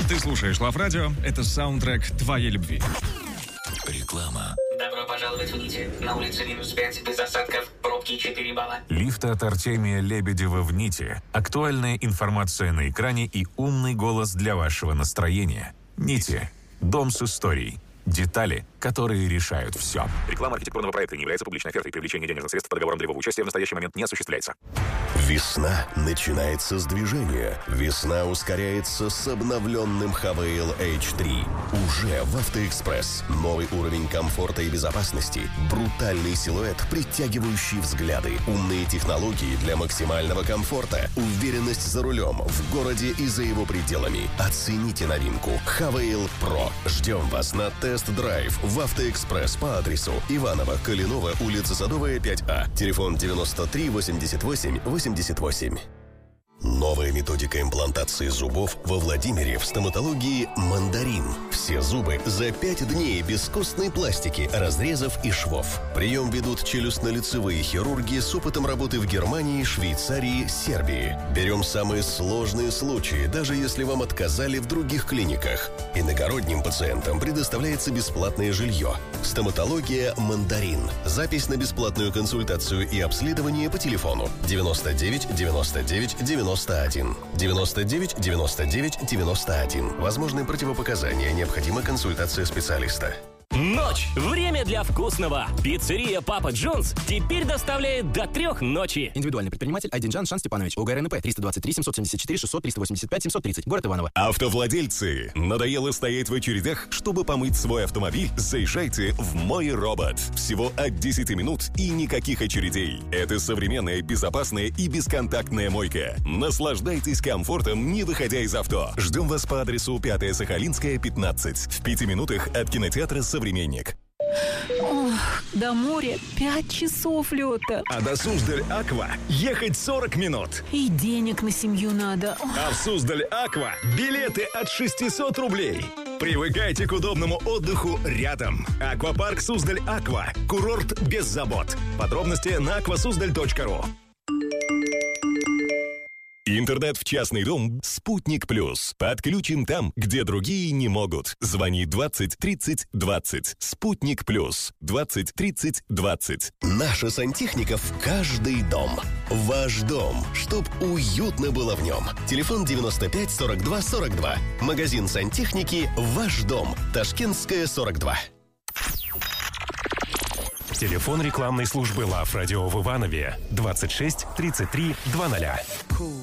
Ты слушаешь Лав Радио. Это саундтрек твоей любви. Реклама. Добро пожаловать в Нити. На улице -5, без осадков, пробки 4 балла. Лифт от Артемия Лебедева в Нити. Актуальная информация на экране и умный голос для вашего настроения. Нити. Дом с историей. Детали, которые решают все. Реклама архитектурного проекта не является публичной офертой. Привлечение денежных средств по договорам долевого участия в настоящий момент не осуществляется. Весна начинается с движения. Весна ускоряется с обновленным Havail H3. Уже в «Автоэкспресс». Новый уровень комфорта и безопасности. Брутальный силуэт, притягивающий взгляды. Умные технологии для максимального комфорта. Уверенность за рулем, в городе и за его пределами. Оцените новинку. Havail Pro. Ждем вас на тест-драйв в «Автоэкспресс» по адресу Иваново, Калинова, улица Садовая, 5А. Телефон 93 88 88. Новая методика имплантации зубов во Владимире в стоматологии «Мандарин». Все зубы за 5 дней без костной пластики, разрезов и швов. Прием ведут челюстно-лицевые хирурги с опытом работы в Германии, Швейцарии, Сербии. Берем самые сложные случаи, даже если вам отказали в других клиниках. Иногородним пациентам предоставляется бесплатное жилье. Стоматология «Мандарин». Запись на бесплатную консультацию и обследование по телефону 99 99 91. 99 99 91. Возможны противопоказания. Необходима консультация специалиста. Ночь. Время для вкусного. Пиццерия Папа Джонс теперь доставляет до 3 ночи. Индивидуальный предприниматель Айдинджан Шан Степанович. УГРНП 323 774 600 385 730. Город Иваново. Автовладельцы, надоело стоять в очередях, чтобы помыть свой автомобиль? Заезжайте в «Мой робот». Всего от 10 минут и никаких очередей. Это современная, безопасная и бесконтактная мойка. Наслаждайтесь комфортом, не выходя из авто. Ждем вас по адресу 5-я Сахалинская, 15. В 5 минутах от кинотеатра «Современник». Ох, до моря 5 часов лета. А до Суздаль-Аква ехать 40 минут. И денег на семью надо. А в Суздаль-Аква билеты от 600 рублей. Привыкайте к удобному отдыху рядом. Аквапарк Суздаль-Аква. Курорт без забот. Подробности на aquasuzdal.ru. Интернет в частный дом «Спутник Плюс». Подключим там, где другие не могут. Звони 20 30 20. «Спутник Плюс». 20 30 20. Наша сантехника в каждый дом. Ваш дом, чтоб уютно было в нем. Телефон 95 42 42. Магазин сантехники «Ваш дом». Ташкентская, 42. Телефон рекламной службы Лав Радио в Иванове 26 33 00.